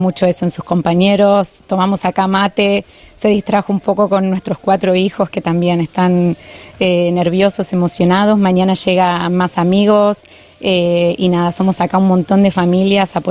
mucho eso en sus compañeros, tomamos acá mate, se distrajo un poco con nuestros 4 hijos que también están nerviosos, emocionados. Mañana llega más amigos y nada, somos acá un montón de familias apoyando.